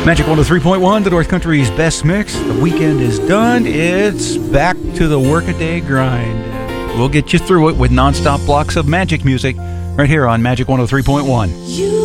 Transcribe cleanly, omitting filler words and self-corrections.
Magic 103.1, the North Country's best mix. The weekend is done. It's back to the workaday grind. We'll get you through it with nonstop blocks of magic music right here on Magic 103.1.